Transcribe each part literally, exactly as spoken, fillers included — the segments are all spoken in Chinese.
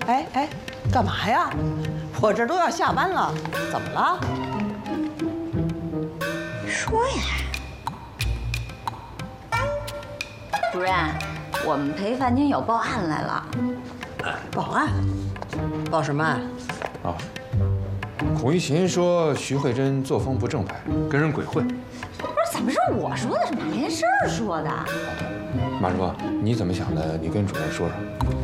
哎哎，干嘛呀？我这都要下班了，怎么了？ 说呀，主任，我们陪范金友报案来了。 报案？报什么案？ 啊，孔玉琴说徐慧珍作风不正派，跟人鬼混。 不是，怎么是我说的？是马连胜说的。 马师傅，你怎么想的？你跟主任说说。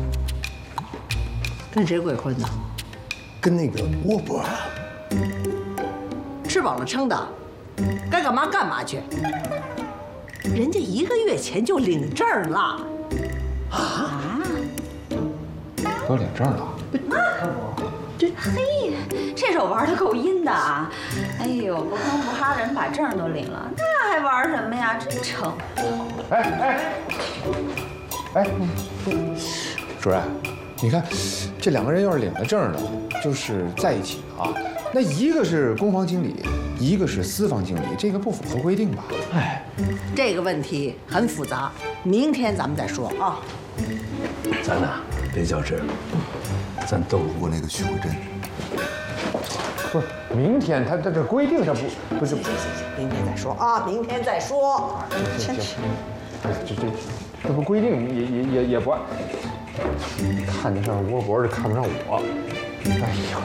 跟谁鬼混呢？ 跟那个沃博啊。 吃饱了撑的，该干嘛干嘛去。人家一个月前就领证了。 啊？ 都领证了？ 这嘿，这手玩的够阴的啊！哎呦，不吭不哈人把证都领了，那还玩什么呀？真成！ 哎哎哎，主任，你看，这两个人要是领了证了，就是在一起了啊。那一个是公方经理，一个是私房经理，这个不符合规定吧？哎， 这个问题很复杂，明天咱们再说啊。 咱呐，别较真，咱斗不过那个徐慧珍。 不是，明天他他这规定上不不是。 行行行，明天再说啊，明天再说。 行行行，这这这不规定也也也也不按。看得上窝脖的看不上我，哎呦！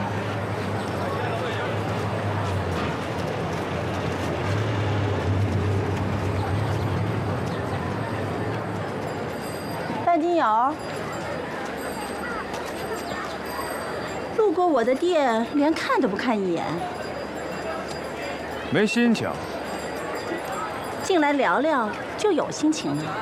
范金友，路过我的店，连看都不看一眼。 没心情。 进来聊聊就有心情了。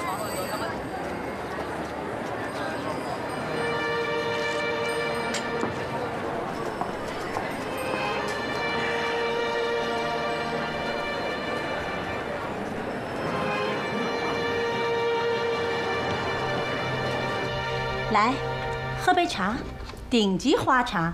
来，喝杯茶，顶级花茶。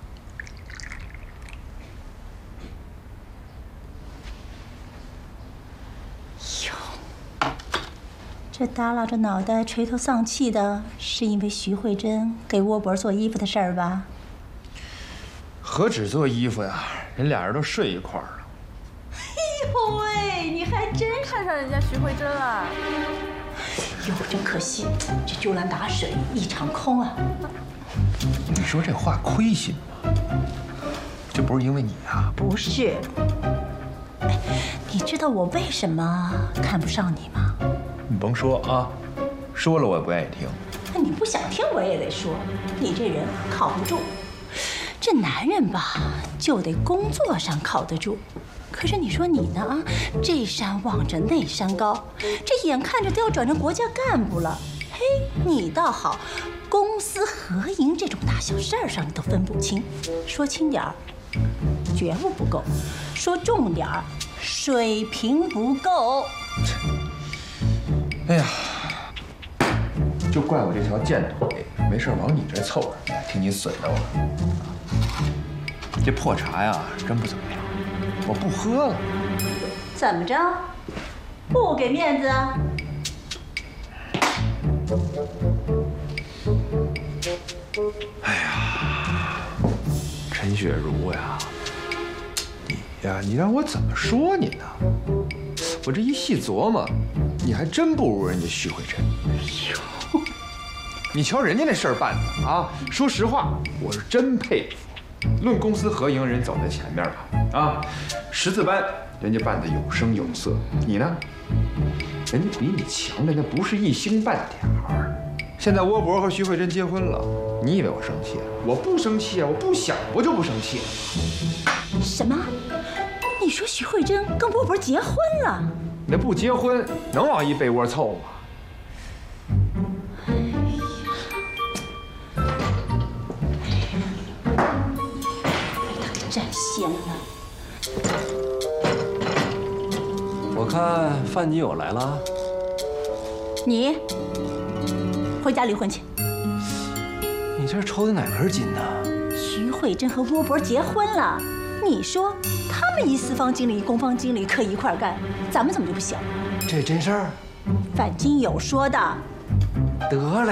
哟，这耷拉着脑袋、垂头丧气的，是因为徐慧珍给窝脖做衣服的事儿吧？ 何止做衣服呀，人俩人都睡一块儿了。 哎呦喂，你还真看上人家徐慧珍了。哟，真可惜，这鸠兰打水一场空啊！ 你说这话亏心吗？这不是因为你啊？ 不是。哎，你知道我为什么看不上你吗？ 你甭说啊，说了我也不愿意听。 那你不想听我也得说，你这人靠不住。这男人吧，就得工作上靠得住。可是你说你呢啊，这山望着那山高，这眼看着都要转成国家干部了。嘿，你倒好，公私合营这种大小事儿上你都分不清。说轻点儿，觉悟不够；说重点儿，水平不够。 哎呀，就怪我这条贱腿，没事往你这凑着，听你损着我。这破茶呀，真不怎么样。我不喝了。 怎么着？不给面子？ 哎呀，陈雪茹呀，你呀，你让我怎么说你呢？我这一细琢磨，你还真不如人家徐慧珍。哎呦，你瞧人家那事儿办的啊！说实话，我是真佩服。论公私合营，人走在前面了啊！十字班人家办的有声有色，你呢？人家比你强的那不是一星半点儿。现在窝脖和徐慧珍结婚了，你以为我生气？我不生气啊！我不想，我就不生气。 什么？你说徐慧珍跟窝脖结婚了？ 那不结婚能往一被窝凑吗？ 占先了。 我看范金友来了。 你回家离婚去。 你这抽的哪根筋呢？ 徐慧珍和窝脖结婚了，你说他们一私房经理一公方经理可以一块干，咱们怎么就不行？ 这真事儿？ 范金友说的。 得了。